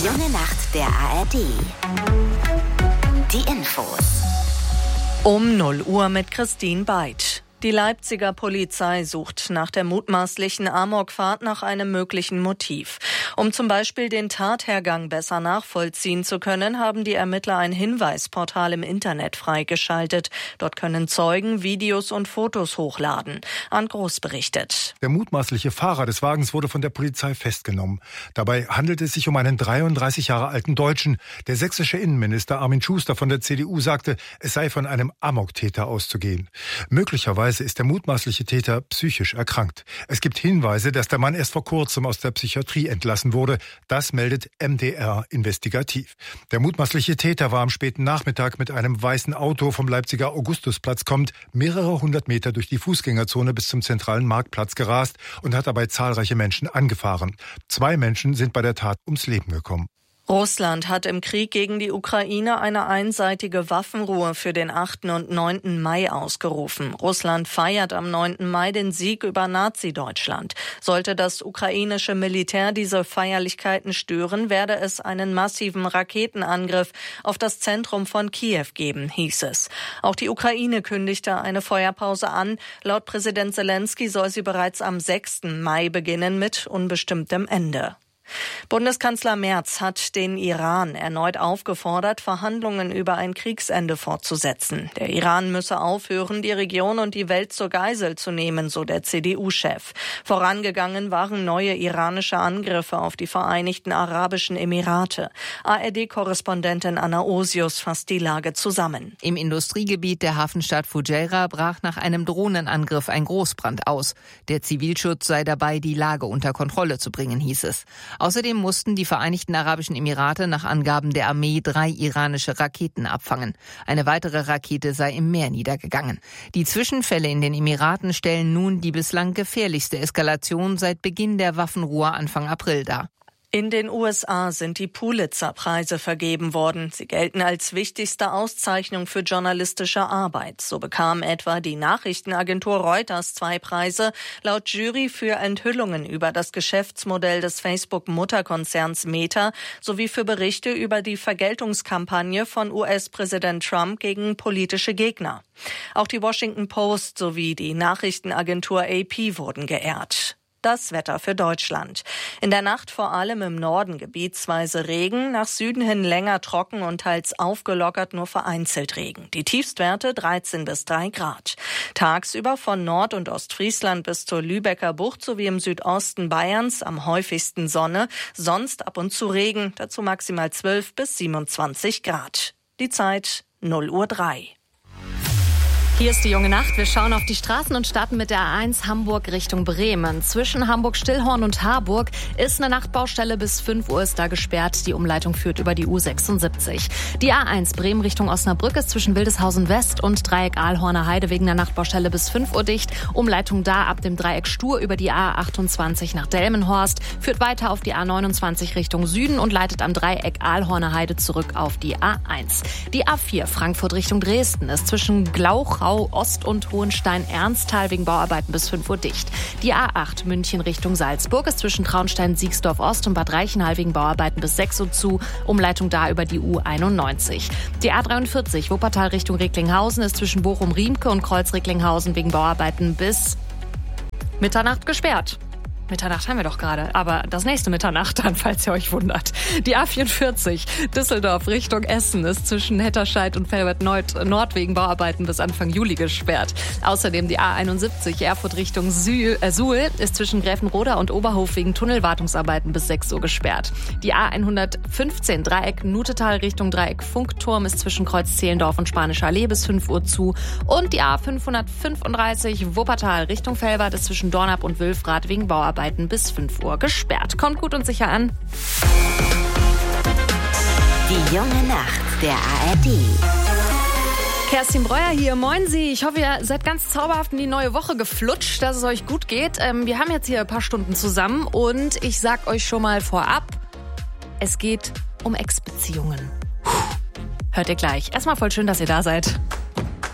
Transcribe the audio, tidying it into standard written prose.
Die junge Nacht der ARD. Die Infos. Um 0 Uhr mit Christine Beid. Die Leipziger Polizei sucht nach der mutmaßlichen Amokfahrt nach einem möglichen Motiv. Um zum Beispiel den Tathergang besser nachvollziehen zu können, haben die Ermittler ein Hinweisportal im Internet freigeschaltet. Dort können Zeugen Videos und Fotos hochladen. Arndt Groß berichtet. Der mutmaßliche Fahrer des Wagens wurde von der Polizei festgenommen. Dabei handelt es sich um einen 33 Jahre alten Deutschen. Der sächsische Innenminister Armin Schuster von der CDU sagte, es sei von einem Amoktäter auszugehen. Möglicherweise ist der mutmaßliche Täter psychisch erkrankt. Es gibt Hinweise, dass der Mann erst vor kurzem aus der Psychiatrie entlassen wurde. Das meldet MDR investigativ. Der mutmaßliche Täter war am späten Nachmittag mit einem weißen Auto vom Leipziger Augustusplatz kommend mehrere hundert Meter durch die Fußgängerzone bis zum zentralen Marktplatz gerast und hat dabei zahlreiche Menschen angefahren. 2 Menschen sind bei der Tat ums Leben gekommen. Russland hat im Krieg gegen die Ukraine eine einseitige Waffenruhe für den 8. und 9. Mai ausgerufen. Russland feiert am 9. Mai den Sieg über Nazi-Deutschland. Sollte das ukrainische Militär diese Feierlichkeiten stören, werde es einen massiven Raketenangriff auf das Zentrum von Kiew geben, hieß es. Auch die Ukraine kündigte eine Feuerpause an. Laut Präsident Zelensky soll sie bereits am 6. Mai beginnen mit unbestimmtem Ende. Bundeskanzler Merz hat den Iran erneut aufgefordert, Verhandlungen über ein Kriegsende fortzusetzen. Der Iran müsse aufhören, die Region und die Welt zur Geisel zu nehmen, so der CDU-Chef. Vorangegangen waren neue iranische Angriffe auf die Vereinigten Arabischen Emirate. ARD-Korrespondentin Anna Osius fasst die Lage zusammen. Im Industriegebiet der Hafenstadt Fujairah brach nach einem Drohnenangriff ein Großbrand aus. Der Zivilschutz sei dabei, die Lage unter Kontrolle zu bringen, hieß es. Außerdem mussten die Vereinigten Arabischen Emirate nach Angaben der Armee 3 iranische Raketen abfangen. Eine weitere Rakete sei im Meer niedergegangen. Die Zwischenfälle in den Emiraten stellen nun die bislang gefährlichste Eskalation seit Beginn der Waffenruhe Anfang April dar. In den USA sind die Pulitzer-Preise vergeben worden. Sie gelten als wichtigste Auszeichnung für journalistische Arbeit. So bekam etwa die Nachrichtenagentur Reuters 2 Preise, laut Jury für Enthüllungen über das Geschäftsmodell des Facebook-Mutterkonzerns Meta sowie für Berichte über die Vergeltungskampagne von US-Präsident Trump gegen politische Gegner. Auch die Washington Post sowie die Nachrichtenagentur AP wurden geehrt. Das Wetter für Deutschland. In der Nacht vor allem im Norden gebietsweise Regen, nach Süden hin länger trocken und teils aufgelockert nur vereinzelt Regen. Die Tiefstwerte 13 bis 3 Grad. Tagsüber von Nord- und Ostfriesland bis zur Lübecker Bucht sowie im Südosten Bayerns am häufigsten Sonne, sonst ab und zu Regen, dazu maximal 12 bis 27 Grad. Die Zeit 0:03 Uhr. Hier ist die junge Nacht. Wir schauen auf die Straßen und starten mit der A1 Hamburg Richtung Bremen. Zwischen Hamburg-Stillhorn und Harburg ist eine Nachtbaustelle. Bis 5 Uhr ist da gesperrt. Die Umleitung führt über die U76. Die A1 Bremen Richtung Osnabrück ist zwischen Wildeshausen West und Dreieck Ahlhorner Heide wegen der Nachtbaustelle bis 5 Uhr dicht. Umleitung da ab dem Dreieck Stur über die A28 nach Delmenhorst. Führt weiter auf die A29 Richtung Süden und leitet am Dreieck Ahlhorner Heide zurück auf die A1. Die A4 Frankfurt Richtung Dresden ist zwischen Glauchau Ost und Hohenstein-Ernsthal wegen Bauarbeiten bis 5 Uhr dicht. Die A8 München Richtung Salzburg ist zwischen Traunstein-Siegsdorf Ost und Bad Reichenhall wegen Bauarbeiten bis 6 Uhr zu. Umleitung da über die U91. Die A43 Wuppertal Richtung Recklinghausen ist zwischen Bochum-Riemke und Kreuz-Recklinghausen wegen Bauarbeiten bis Mitternacht gesperrt. Mitternacht haben wir doch gerade, aber das nächste Mitternacht dann, falls ihr euch wundert. Die A44 Düsseldorf Richtung Essen ist zwischen Hetterscheid und Felbert-Nord wegen Bauarbeiten bis Anfang Juli gesperrt. Außerdem die A71 Erfurt Richtung Suhl ist zwischen Gräfenroda und Oberhof wegen Tunnelwartungsarbeiten bis 6 Uhr gesperrt. Die A115 Dreieck Nutetal Richtung Dreieck Funkturm ist zwischen Kreuz Zehlendorf und Spanische Allee bis 5 Uhr zu. Und die A535 Wuppertal Richtung Velbert ist zwischen Dornap und Wülfrath wegen Bauarbeiten bis 5 Uhr gesperrt. Kommt gut und sicher an. Die junge Nacht der ARD. Kerstin Breuer hier, moin Sie. Ich hoffe, ihr seid ganz zauberhaft in die neue Woche geflutscht, dass es euch gut geht. Wir haben jetzt hier ein paar Stunden zusammen und ich sag euch schon mal vorab, es geht um Ex-Beziehungen. Hört ihr gleich. Erstmal voll schön, dass ihr da seid.